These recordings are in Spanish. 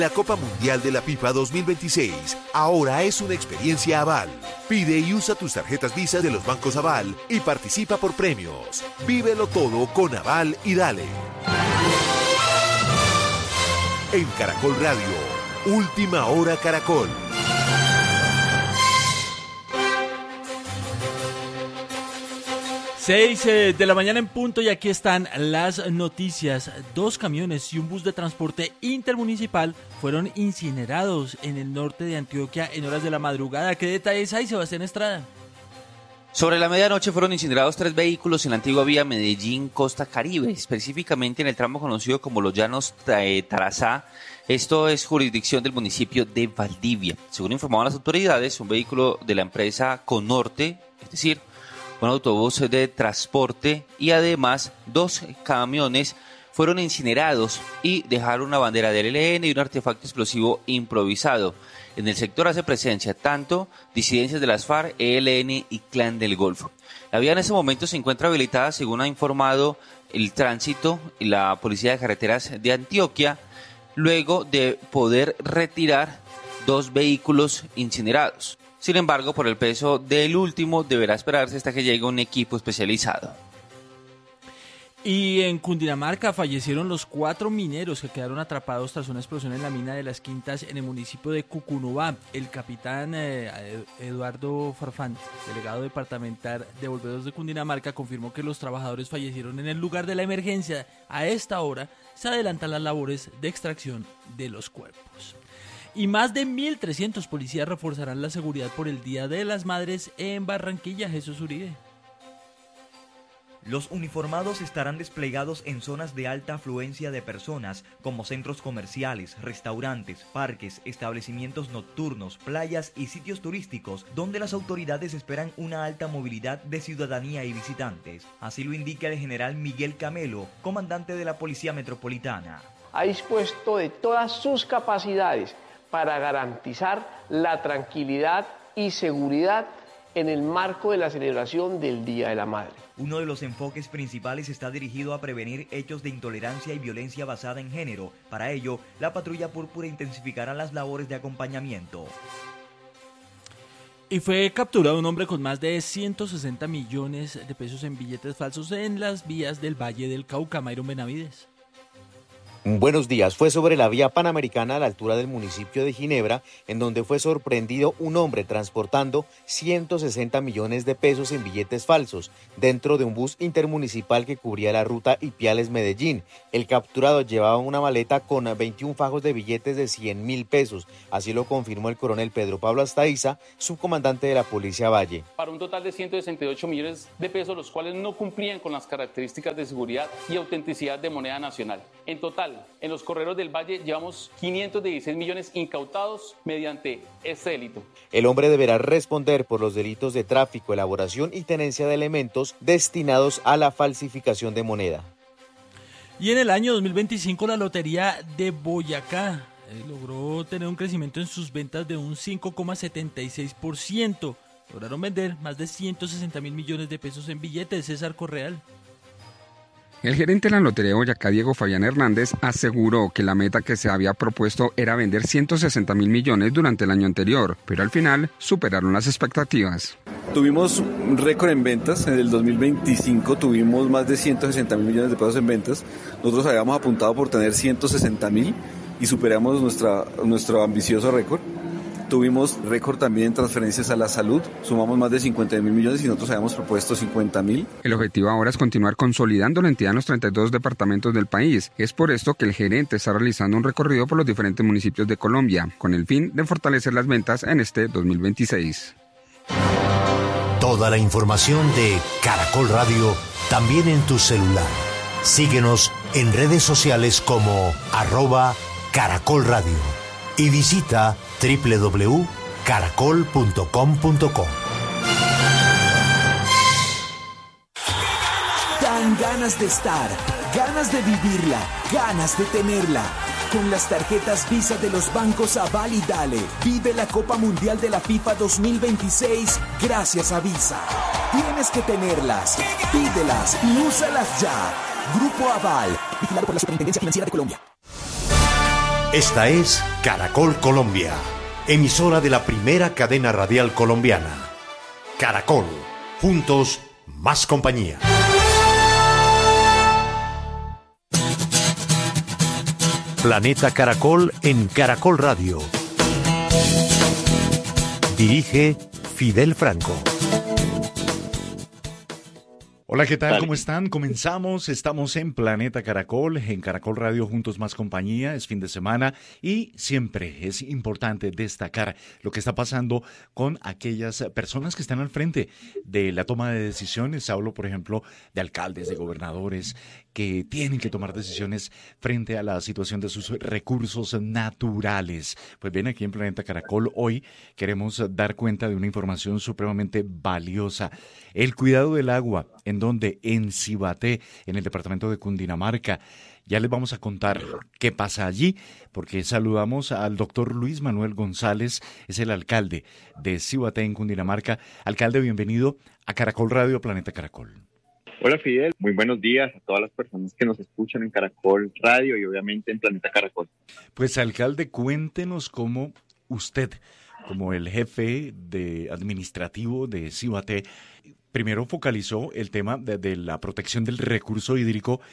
La Copa Mundial de la FIFA 2026 ahora es una experiencia Aval. Pide y usa tus tarjetas Visa de los bancos Aval y participa por premios. Vívelo todo con Aval y dale. En Caracol Radio, Última Hora Caracol. 6 de la mañana en punto y aquí están las noticias. 2 camiones y un bus de transporte intermunicipal fueron incinerados en el norte de Antioquia en horas de la madrugada. ¿Qué detalles hay, Sebastián Estrada? Sobre la medianoche fueron incinerados 3 vehículos en la antigua vía Medellín-Costa Caribe, específicamente en el tramo conocido como Los Llanos Tarazá. Esto es jurisdicción del municipio de Valdivia. Según informaban las autoridades, un vehículo de la empresa Conorte, es decir, un autobús de transporte y además 2 camiones fueron incinerados y dejaron una bandera del ELN y un artefacto explosivo improvisado. En el sector hace presencia tanto disidencias de las FARC, ELN y Clan del Golfo. La vía en este momento se encuentra habilitada según ha informado el tránsito y la Policía de Carreteras de Antioquia, luego de poder retirar 2 vehículos incinerados. Sin embargo, por el peso del último, deberá esperarse hasta que llegue un equipo especializado. Y en Cundinamarca fallecieron los 4 mineros que quedaron atrapados tras una explosión en la mina de Las Quintas en el municipio de Cucunubá. El capitán Eduardo Farfán, delegado departamental de Bomberos de Cundinamarca, confirmó que los trabajadores fallecieron en el lugar de la emergencia. A esta hora se adelantan las labores de extracción de los cuerpos. Y más de 1.300 policías reforzarán la seguridad por el Día de las Madres en Barranquilla. Jesús Uribe. Los uniformados estarán desplegados en zonas de alta afluencia de personas, como centros comerciales, restaurantes, parques, establecimientos nocturnos, playas y sitios turísticos, donde las autoridades esperan una alta movilidad de ciudadanía y visitantes. Así lo indica el general Miguel Camelo, comandante de la Policía Metropolitana. Ha dispuesto de todas sus capacidades para garantizar la tranquilidad y seguridad en el marco de la celebración del Día de la Madre. Uno de los enfoques principales está dirigido a prevenir hechos de intolerancia y violencia basada en género. Para ello, la Patrulla Púrpura intensificará las labores de acompañamiento. Y fue capturado un hombre con más de 160 millones de pesos en billetes falsos en las vías del Valle del Cauca. Mayron Benavides. Buenos días. Fue sobre la vía panamericana a la altura del municipio de Ginebra, en donde fue sorprendido un hombre transportando 160 millones de pesos en billetes falsos dentro de un bus intermunicipal que cubría la ruta Ipiales-Medellín. El capturado llevaba una maleta con 21 fajos de billetes de 100.000 pesos. Así lo confirmó el coronel Pedro Pablo Astaiza, subcomandante de la Policía Valle. Para un total de 168 millones de pesos, los cuales no cumplían con las características de seguridad y autenticidad de moneda nacional. En total, en los correros del Valle llevamos 516 millones incautados mediante este delito. El hombre deberá responder por los delitos de tráfico, elaboración y tenencia de elementos destinados a la falsificación de moneda. Y en el año 2025 la Lotería de Boyacá logró tener un crecimiento en sus ventas de un 5,76%. Lograron vender más de 160.000 millones de pesos en billetes. César Correal. El gerente de la Lotería de Boyacá, Diego Fabián Hernández, aseguró que la meta que se había propuesto era vender 160.000 millones durante el año anterior, pero al final superaron las expectativas. Tuvimos un récord en ventas, en el 2025 tuvimos más de 160.000 millones de pesos en ventas. Nosotros habíamos apuntado por tener 160.000 y superamos nuestro ambicioso récord. Tuvimos récord también en transferencias a la salud, sumamos más de 50.000 millones y nosotros habíamos propuesto 50.000. El objetivo ahora es continuar consolidando la entidad en los 32 departamentos del país. Es por esto que el gerente está realizando un recorrido por los diferentes municipios de Colombia, con el fin de fortalecer las ventas en este 2026. Toda la información de Caracol Radio, también en tu celular. Síguenos en redes sociales como @Caracol Radio. Y visita www.caracol.com.co. Dan ganas de estar, ganas de vivirla, ganas de tenerla. Con las tarjetas Visa de los bancos Aval y Dale, vive la Copa Mundial de la FIFA 2026 gracias a Visa. Tienes que tenerlas, pídelas y úsalas ya. Grupo Aval, vigilado por la Superintendencia Financiera de Colombia. Esta es Caracol Colombia, emisora de la primera cadena radial colombiana. Caracol, juntos, más compañía. Planeta Caracol en Caracol Radio. Dirige Fidel Franco. Hola, ¿qué tal? ¿Cómo están? Comenzamos, estamos en Planeta Caracol, en Caracol Radio, juntos más compañía, es fin de semana y siempre es importante destacar lo que está pasando con aquellas personas que están al frente de la toma de decisiones. Hablo, por ejemplo, de alcaldes, de gobernadores, que tienen que tomar decisiones frente a la situación de sus recursos naturales. Pues bien, aquí en Planeta Caracol hoy queremos dar cuenta de una información supremamente valiosa. El cuidado del agua, en donde en Cibaté, en el departamento de Cundinamarca. Ya les vamos a contar qué pasa allí, porque saludamos al doctor Luis Manuel González, es el alcalde de Cibaté en Cundinamarca. Alcalde, bienvenido a Caracol Radio, Planeta Caracol. Hola Fidel, muy buenos días a todas las personas que nos escuchan en Caracol Radio y obviamente en Planeta Caracol. Pues alcalde, cuéntenos cómo usted, como el jefe administrativo de Cibaté, primero focalizó el tema de la protección del recurso hídrico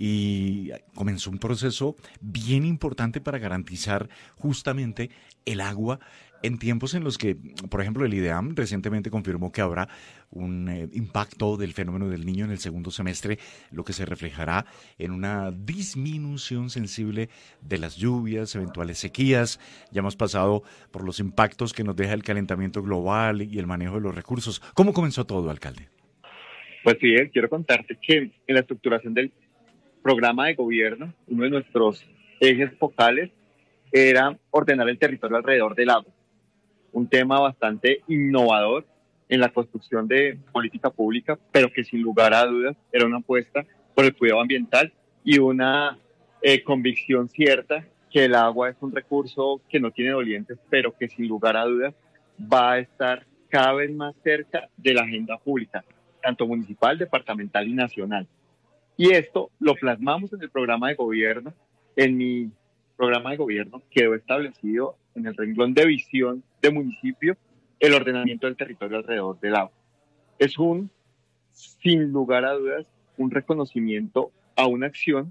y comenzó un proceso bien importante para garantizar justamente el agua en tiempos en los que, por ejemplo, el IDEAM recientemente confirmó que habrá un impacto del fenómeno del Niño en el segundo semestre, lo que se reflejará en una disminución sensible de las lluvias, eventuales sequías. Ya hemos pasado por los impactos que nos deja el calentamiento global y el manejo de los recursos. ¿Cómo comenzó todo, alcalde? Pues Fidel, quiero contarte que en la estructuración del programa de gobierno, uno de nuestros ejes focales era ordenar el territorio alrededor del agua. Un tema bastante innovador en la construcción de política pública, pero que sin lugar a dudas era una apuesta por el cuidado ambiental y una convicción cierta que el agua es un recurso que no tiene dolientes, pero que sin lugar a dudas va a estar cada vez más cerca de la agenda pública, tanto municipal, departamental y nacional. Y esto lo plasmamos en el programa de gobierno. En mi programa de gobierno quedó establecido en el renglón de visión de municipio el ordenamiento del territorio alrededor del agua. Es sin lugar a dudas, un reconocimiento a una acción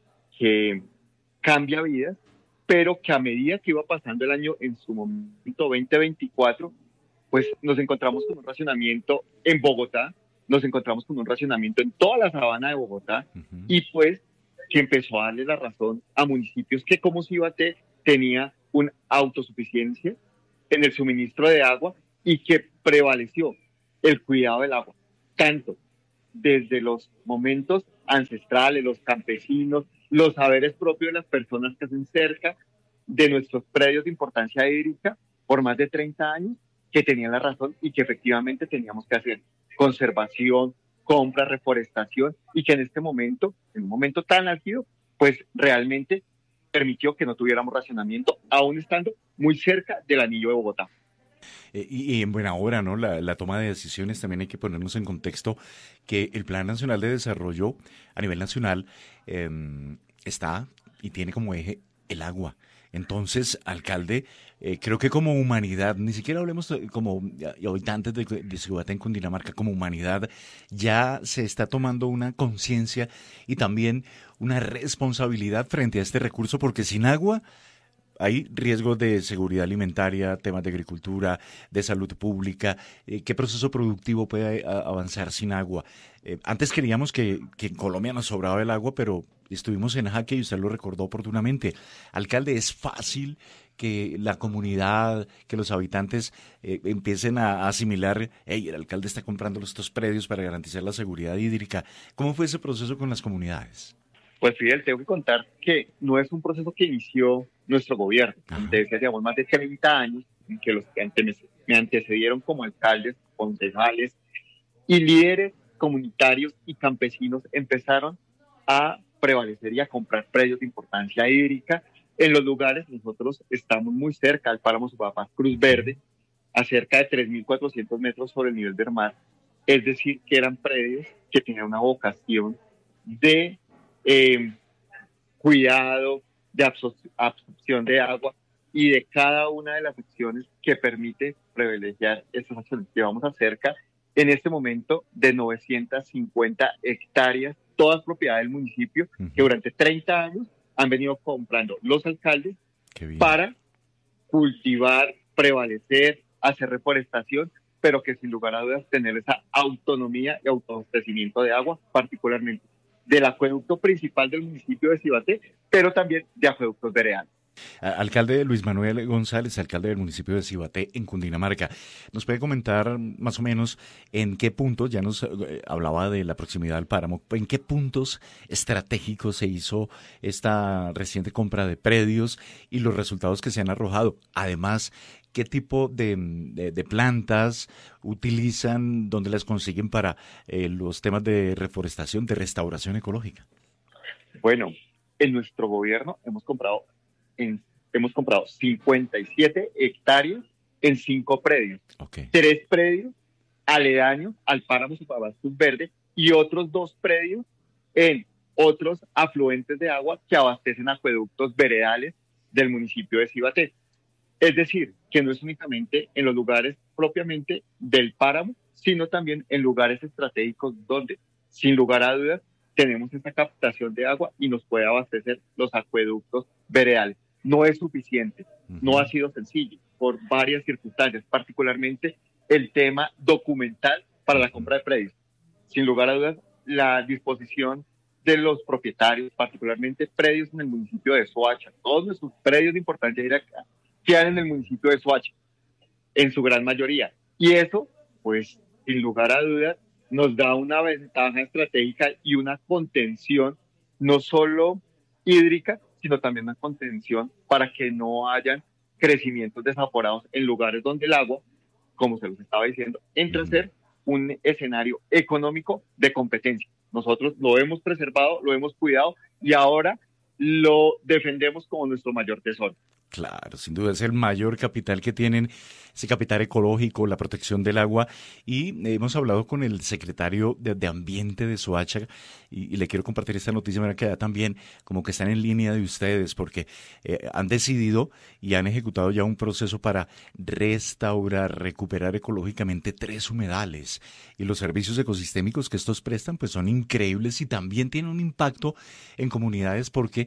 que cambia vidas, pero que a medida que iba pasando el año en su momento 2024, pues nos encontramos con un racionamiento en Bogotá, nos encontramos con un racionamiento en toda la sabana de Bogotá, y pues que empezó a darle la razón a municipios que como Cibaté tenía una autosuficiencia en el suministro de agua y que prevaleció el cuidado del agua, tanto desde los momentos ancestrales, los campesinos, los saberes propios de las personas que hacen cerca de nuestros predios de importancia hídrica por más de 30 años, que tenían la razón y que efectivamente teníamos que hacer conservación, compra, reforestación, y que en este momento, en un momento tan álgido, pues realmente permitió que no tuviéramos racionamiento, aún estando muy cerca del anillo de Bogotá. Y en buena hora, ¿no? La toma de decisiones, también hay que ponernos en contexto que el Plan Nacional de Desarrollo a nivel nacional está y tiene como eje el agua. Entonces, alcalde, creo que como humanidad, ni siquiera hablemos como habitantes de Cibaté en Cundinamarca, como humanidad ya se está tomando una conciencia y también una responsabilidad frente a este recurso, porque sin agua hay riesgos de seguridad alimentaria, temas de agricultura, de salud pública. ¿Qué proceso productivo puede avanzar sin agua? Antes creíamos que en Colombia nos sobraba el agua, pero estuvimos en jaque y usted lo recordó oportunamente. Alcalde, ¿es fácil que la comunidad, que los habitantes empiecen a asimilar, hey, el alcalde está comprando estos predios para garantizar la seguridad hídrica? ¿Cómo fue ese proceso con las comunidades? Pues Fidel, tengo que contar que no es un proceso que inició nuestro gobierno. Desde hace más de 30 años, en que los que me antecedieron como alcaldes, concejales y líderes comunitarios y campesinos empezaron a prevalecer y a comprar predios de importancia hídrica en los lugares. Nosotros estamos muy cerca del páramo Sopapaz Cruz Verde, a cerca de 3.400 metros sobre el nivel del mar. Es decir, que eran predios que tenían una vocación de cuidado, de absorción de agua y de cada una de las acciones que permite privilegiar estas acciones. Llevamos a cerca, en este momento, de 950 hectáreas, todas propiedad del municipio, que durante 30 años han venido comprando los alcaldes para cultivar, prevalecer, hacer reforestación, pero que sin lugar a dudas tener esa autonomía y autoabastecimiento de agua, particularmente del acueducto principal del municipio de Cibaté, pero también de acueductos veredales. Alcalde Luis Manuel González, alcalde del municipio de Cibaté, en Cundinamarca. ¿Nos puede comentar más o menos en qué puntos, ya nos hablaba de la proximidad al páramo, en qué puntos estratégicos se hizo esta reciente compra de predios y los resultados que se han arrojado? Además, ¿qué tipo de plantas utilizan, dónde las consiguen para los temas de reforestación, de restauración ecológica? Bueno, en nuestro gobierno hemos comprado 57 hectáreas en 5 predios. 3 predios aledaños al páramo Supabastos Verde y otros 2 predios en otros afluentes de agua que abastecen acueductos veredales del municipio de Cibaté. Es decir, que no es únicamente en los lugares propiamente del páramo, sino también en lugares estratégicos donde, sin lugar a dudas, tenemos esta captación de agua y nos puede abastecer los acueductos veredales. No es suficiente, no ha sido sencillo por varias circunstancias, particularmente el tema documental para la compra de predios. Sin lugar a dudas, la disposición de los propietarios, particularmente predios en el municipio de Soacha, todos nuestros predios de importancia acá quedan en el municipio de Soacha, en su gran mayoría. Y eso, pues, sin lugar a dudas, nos da una ventaja estratégica y una contención, no solo hídrica, sino también una contención para que no hayan crecimientos desaforados en lugares donde el agua, como se los estaba diciendo, entra a ser un escenario económico de competencia. Nosotros lo hemos preservado, lo hemos cuidado y ahora lo defendemos como nuestro mayor tesoro. Claro, sin duda es el mayor capital que tienen, ese capital ecológico, la protección del agua. Y hemos hablado con el secretario de Ambiente de Soacha y le quiero compartir esta noticia para que ya también como que están en línea de ustedes porque han decidido y han ejecutado ya un proceso para restaurar, recuperar ecológicamente 3 humedales. Y los servicios ecosistémicos que estos prestan pues son increíbles y también tienen un impacto en comunidades porque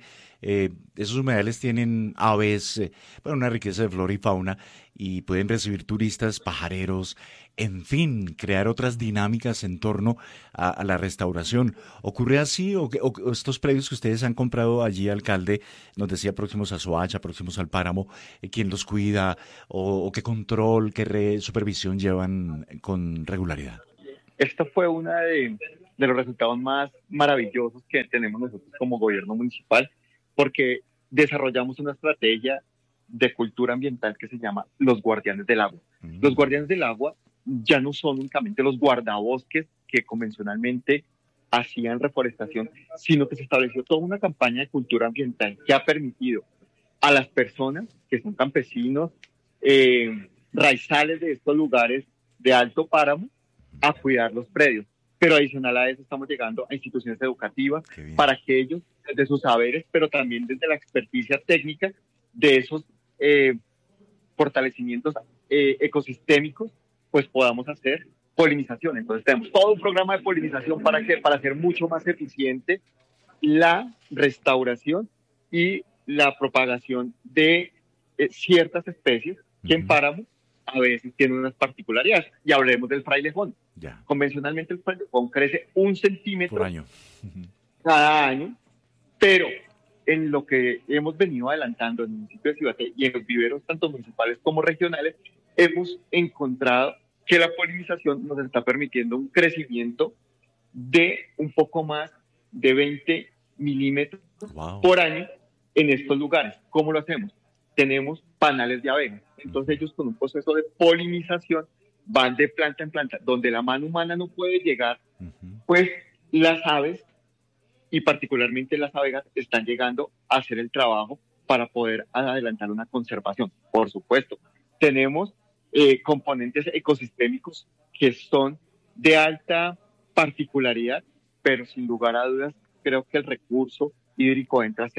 esos humedales tienen aves, una riqueza de flora y fauna y pueden recibir turistas, pajareros, en fin, crear otras dinámicas en torno a la restauración. ¿Ocurre así o estos predios que ustedes han comprado allí, alcalde, nos decía próximos a Soacha, próximos al páramo, quién los cuida o qué control, qué supervisión llevan con regularidad? Esta fue una de los resultados más maravillosos que tenemos nosotros como gobierno municipal, porque desarrollamos una estrategia de cultura ambiental que se llama los guardianes del agua. Los guardianes del agua ya no son únicamente los guardabosques que convencionalmente hacían reforestación, sino que se estableció toda una campaña de cultura ambiental que ha permitido a las personas que son campesinos, raizales de estos lugares de alto páramo, a cuidar los predios. Pero adicional a eso estamos llegando a instituciones educativas para que ellos, desde sus saberes, pero también desde la experticia técnica de esos fortalecimientos ecosistémicos, pues podamos hacer polinización. Entonces tenemos todo un programa de polinización para hacer mucho más eficiente la restauración y la propagación de ciertas especies que en páramo a veces tienen unas particularidades. Y hablemos del frailejón. Convencionalmente el frailejón crece 1 centímetro por año. Cada año, pero en lo que hemos venido adelantando en el municipio de Cibaté y en los viveros tanto municipales como regionales, hemos encontrado que la polinización nos está permitiendo un crecimiento de un poco más de 20 milímetros por año en estos lugares. ¿Cómo lo hacemos? Tenemos panales de abejas. Entonces ellos con un proceso de polinización van de planta en planta, donde la mano humana no puede llegar, pues las aves y particularmente las abejas están llegando a hacer el trabajo para poder adelantar una conservación. Por supuesto, tenemos componentes ecosistémicos que son de alta particularidad, pero sin lugar a dudas creo que el recurso hídrico entra a ser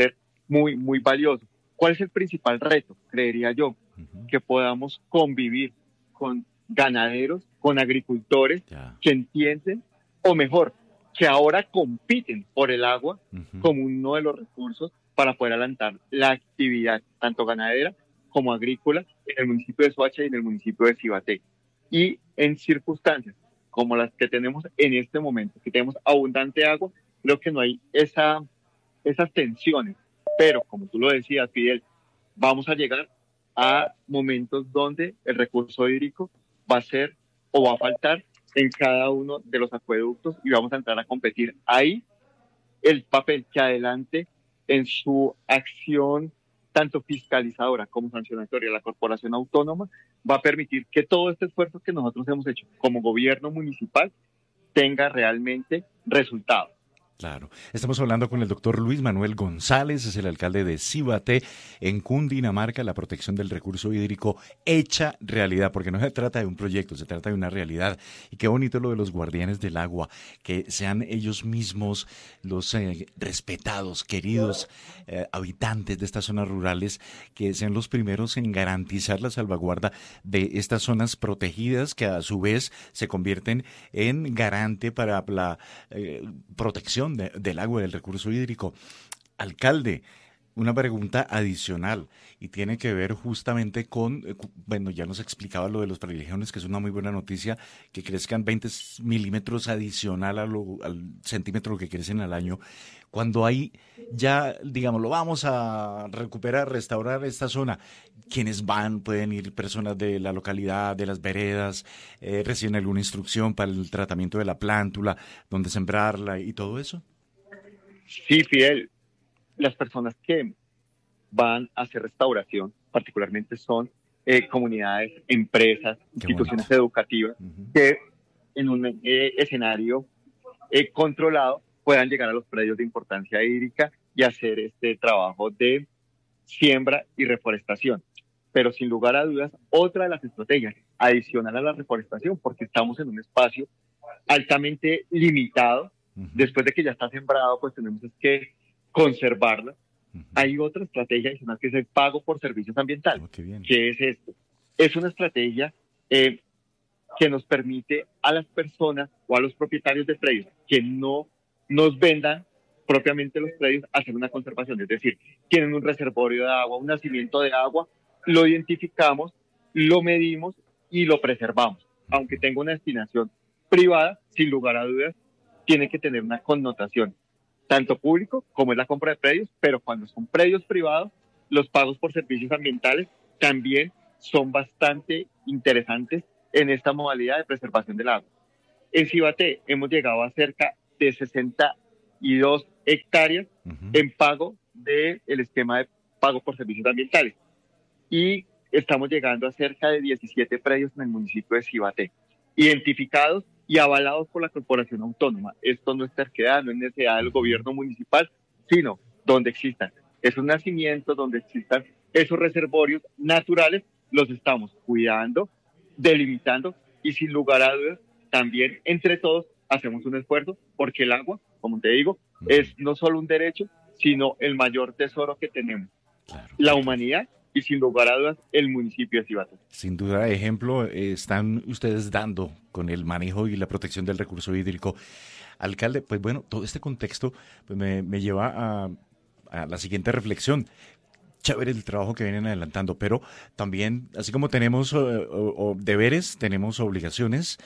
muy, muy valioso. ¿Cuál es el principal reto? Creería yo, que podamos convivir con ganaderos, con agricultores que entienden, o mejor, que ahora compiten por el agua como uno de los recursos para poder adelantar la actividad, tanto ganadera como agrícola, en el municipio de Soacha y en el municipio de Cibaté. Y en circunstancias como las que tenemos en este momento, que tenemos abundante agua, creo que no hay esas tensiones. Pero, como tú lo decías, Fidel, vamos a llegar a momentos donde el recurso hídrico va a ser o va a faltar en cada uno de los acueductos y vamos a entrar a competir. Ahí el papel que adelante en su acción tanto fiscalizadora como sancionatoria la Corporación Autónoma va a permitir que todo este esfuerzo que nosotros hemos hecho como gobierno municipal tenga realmente resultados. Claro. Estamos hablando con el doctor Luis Manuel González, es el alcalde de Cibaté, en Cundinamarca. La protección del recurso hídrico hecha realidad, porque no se trata de un proyecto, se trata de una realidad. Y qué bonito lo de los guardianes del agua, que sean ellos mismos los respetados, queridos habitantes de estas zonas rurales, que sean los primeros en garantizar la salvaguarda de estas zonas protegidas, que a su vez se convierten en garante para la protección del agua, del recurso hídrico. Alcalde, una pregunta adicional y tiene que ver justamente con, bueno, ya nos explicaba lo de los predilecciones, que es una muy buena noticia, que crezcan 20 milímetros adicional al centímetro que crecen al año. Cuando hay ya, digamos, lo vamos a recuperar, restaurar esta zona, ¿quiénes van? Pueden ir personas de la localidad, de las veredas, reciben alguna instrucción para el tratamiento de la plántula, dónde sembrarla y todo eso. Sí, Fidel, las personas que van a hacer restauración particularmente son comunidades, empresas, instituciones educativas que en un escenario controlado puedan llegar a los predios de importancia hídrica y hacer este trabajo de siembra y reforestación. Pero sin lugar a dudas, otra de las estrategias adicional a la reforestación, porque estamos en un espacio altamente limitado, después de que ya está sembrado, pues tenemos que conservarla. Hay otra estrategia adicional que es el pago por servicios ambientales. ¿Qué es esto? Es una estrategia que nos permite a las personas o a los propietarios de predios que no nos vendan propiamente los predios hacer una conservación, es decir, tienen un reservorio de agua, un nacimiento de agua, lo identificamos, lo medimos y lo preservamos. Aunque tenga una destinación privada, sin lugar a dudas, tiene que tener una connotación tanto público como es la compra de predios, pero cuando son predios privados, los pagos por servicios ambientales también son bastante interesantes en esta modalidad de preservación del agua. En Cibaté hemos llegado a cerca de 62 hectáreas en pago del esquema de pago por servicios ambientales y estamos llegando a cerca de 17 predios en el municipio de Cibaté, identificados y avalados por la Corporación Autónoma. Esto no es terquedad, no es necesidad del gobierno municipal, sino donde existan esos nacimientos, donde existan esos reservorios naturales, los estamos cuidando, delimitando y sin lugar a dudas también entre todos hacemos un esfuerzo porque el agua, como te digo, es no solo un derecho, sino el mayor tesoro que tenemos. La humanidad y sin lugar a dudas el municipio de Cibaté. Sin duda, ejemplo están ustedes dando con el manejo y la protección del recurso hídrico. Alcalde, pues bueno, todo este contexto pues me lleva a la siguiente reflexión. Chévere el trabajo que vienen adelantando, pero también, así como tenemos deberes, tenemos obligaciones.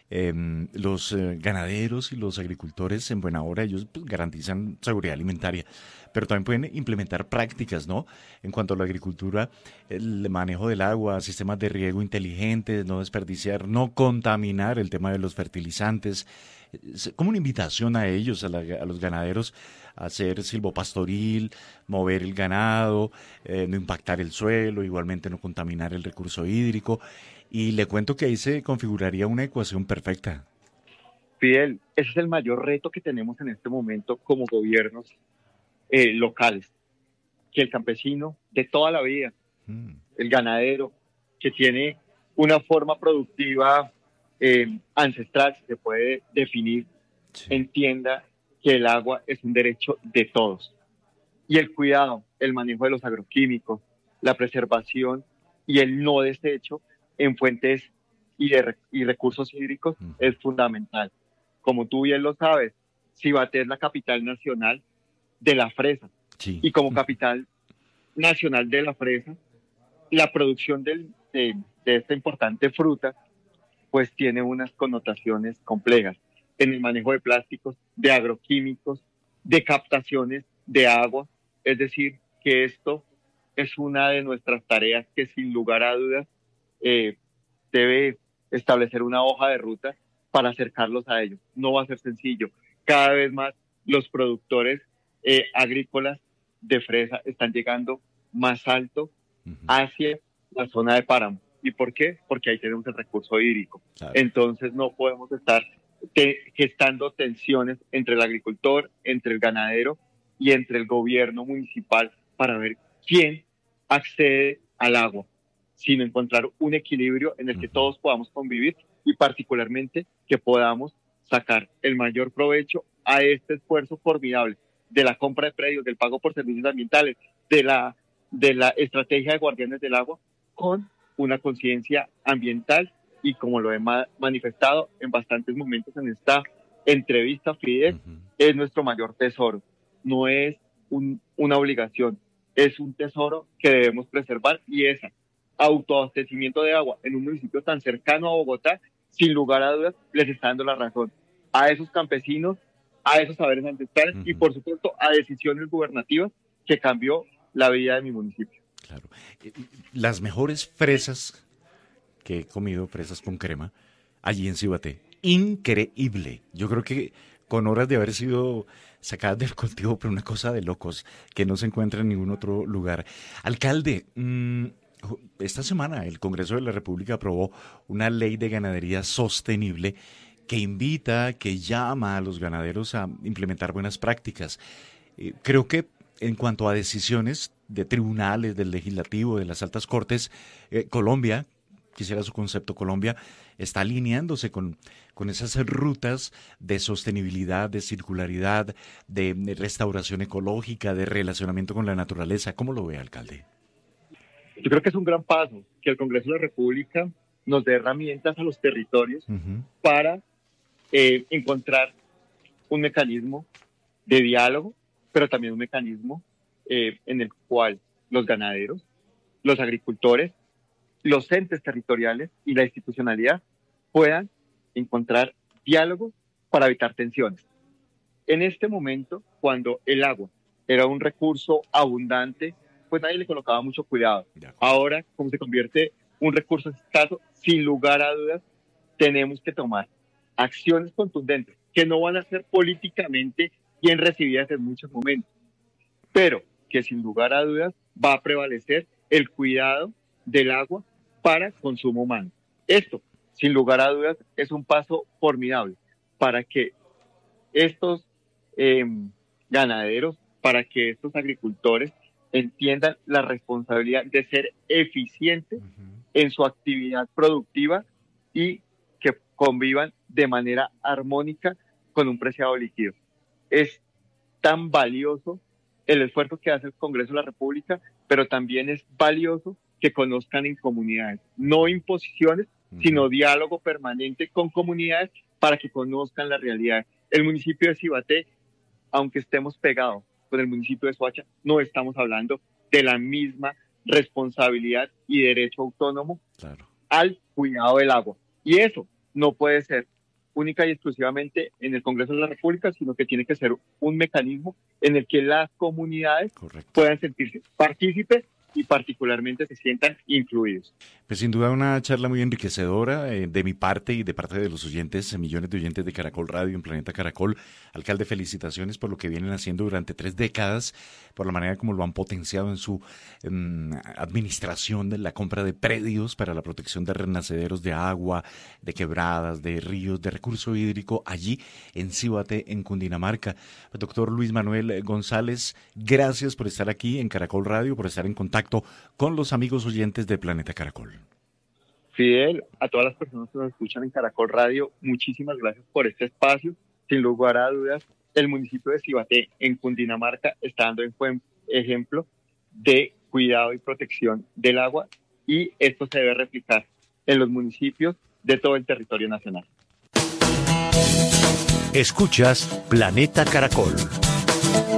Los ganaderos y los agricultores en buena hora, ellos pues, garantizan seguridad alimentaria, pero también pueden implementar prácticas, ¿no? En cuanto a la agricultura, el manejo del agua, sistemas de riego inteligentes, no desperdiciar, no contaminar el tema de los fertilizantes, como una invitación a ellos, a los ganaderos, a hacer silvopastoril, mover el ganado, no impactar el suelo, igualmente no contaminar el recurso hídrico. Y le cuento que ahí se configuraría una ecuación perfecta. Fidel, ese es el mayor reto que tenemos en este momento como gobiernos locales. Que el campesino de toda la vida, el ganadero, que tiene una forma productiva ancestral, se puede definir, entienda que el agua es un derecho de todos. y el cuidado, el manejo de los agroquímicos, la preservación y el no desecho en fuentes y recursos hídricos es fundamental. Como tú bien lo sabes, Cibate es la capital nacional de la fresa. Sí. Y como capital nacional de la fresa, la producción de esta importante fruta pues tiene unas connotaciones complejas en el manejo de plásticos, de agroquímicos, de captaciones de agua. Es decir, que esto es una de nuestras tareas que sin lugar a dudas debe establecer una hoja de ruta para acercarlos a ellos. No va a ser sencillo. Cada vez más los productores agrícolas de fresa están llegando más alto hacia la zona de páramo. ¿Y por qué? Porque ahí tenemos el recurso hídrico. Claro. Entonces no podemos estar gestando tensiones entre el agricultor, entre el ganadero y entre el gobierno municipal para ver quién accede al agua, sino encontrar un equilibrio en el que todos podamos convivir y particularmente que podamos sacar el mayor provecho a este esfuerzo formidable de la compra de predios, del pago por servicios ambientales, de la estrategia de guardianes del agua, con una conciencia ambiental y como lo he manifestado en bastantes momentos en esta entrevista, Fidel, es nuestro mayor tesoro. No es una obligación, es un tesoro que debemos preservar y ese autoabastecimiento de agua en un municipio tan cercano a Bogotá, sin lugar a dudas, les está dando la razón a esos campesinos, a esos saberes ancestrales y por supuesto a decisiones gubernativas que cambió la vida de mi municipio. Claro. Las mejores fresas que he comido, fresas con crema, allí en Cibate. Increíble. Yo creo que con horas de haber sido sacadas del cultivo, pero una cosa de locos que no se encuentra en ningún otro lugar. Alcalde, esta semana el Congreso de la República aprobó una ley de ganadería sostenible que invita, que llama a los ganaderos a implementar buenas prácticas. Creo que en cuanto a decisiones de tribunales, del legislativo, de las altas cortes, Colombia, quisiera su concepto, Colombia está alineándose con esas rutas de sostenibilidad, de circularidad, de restauración ecológica, de relacionamiento con la naturaleza. ¿Cómo lo ve, alcalde? Yo creo que es un gran paso que el Congreso de la República nos dé herramientas a los territorios para encontrar un mecanismo de diálogo, pero también un mecanismo en el cual los ganaderos, los agricultores, los entes territoriales y la institucionalidad puedan encontrar diálogo para evitar tensiones. En este momento, cuando el agua era un recurso abundante, pues nadie le colocaba mucho cuidado. Ahora, como se convierte un recurso escaso, sin lugar a dudas, tenemos que tomar acciones contundentes que no van a ser políticamente bien recibidas en muchos momentos, pero que sin lugar a dudas va a prevalecer el cuidado del agua para consumo humano. Esto, sin lugar a dudas, es un paso formidable para que estos ganaderos, para que estos agricultores entiendan la responsabilidad de ser eficientes en su actividad productiva y que convivan de manera armónica con un preciado líquido. Es tan valioso el esfuerzo que hace el Congreso de la República, pero también es valioso que conozcan en comunidades, no imposiciones, sino diálogo permanente con comunidades para que conozcan la realidad. El municipio de Cibate, aunque estemos pegados con el municipio de Soacha, no estamos hablando de la misma responsabilidad y derecho autónomo al cuidado del agua. Y eso no puede ser única y exclusivamente en el Congreso de la República, sino que tiene que ser un mecanismo en el que las comunidades puedan sentirse partícipes y particularmente se sientan incluidos. Pues sin duda una charla muy enriquecedora de mi parte y de parte de los oyentes, millones de oyentes de Caracol Radio en Planeta Caracol. Alcalde, felicitaciones por lo que vienen haciendo durante 3 décadas, por la manera como lo han potenciado en su administración de la compra de predios para la protección de renacederos de agua, de quebradas, de ríos, de recurso hídrico allí en Cibate, en Cundinamarca. Doctor Luis Manuel González, gracias por estar aquí en Caracol Radio, por estar en contacto con los amigos oyentes de Planeta Caracol. Fidel, a todas las personas que nos escuchan en Caracol Radio, muchísimas gracias por este espacio. Sin lugar a dudas, el municipio de Cibate en Cundinamarca está dando ejemplo de cuidado y protección del agua, y esto se debe replicar en los municipios de todo el territorio nacional. Escuchas Planeta Caracol.